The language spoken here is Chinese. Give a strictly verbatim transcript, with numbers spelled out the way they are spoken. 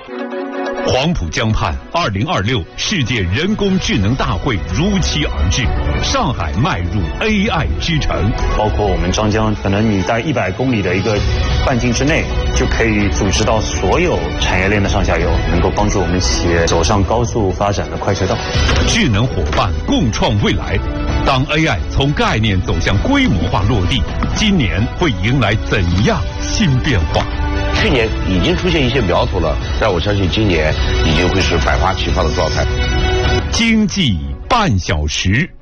黄浦江畔二零二六世界人工智能大会如期而至，上海迈入 A I 之城。 包括我们张江，可能你在一百公里的一个半径之内，就可以组织到所有产业链的上下游，能够帮助我们企业走上高速发展的快车道。 智能伙伴共创未来。当 A I 从概念走向规模化落地，今年会迎来怎样新变化？ 去年已经出现一些苗头了，但我相信今年已经会是百花齐放的状态。 经济半小时。